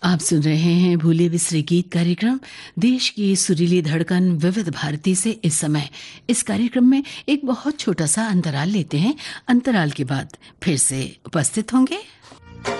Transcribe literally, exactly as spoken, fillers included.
आप सुन रहे हैं भूले बिसरे गीत कार्यक्रम देश की सुरीली धड़कन विविध भारती से। इस समय इस कार्यक्रम में एक बहुत छोटा सा अंतराल लेते हैं। अंतराल के बाद फिर से उपस्थित होंगे।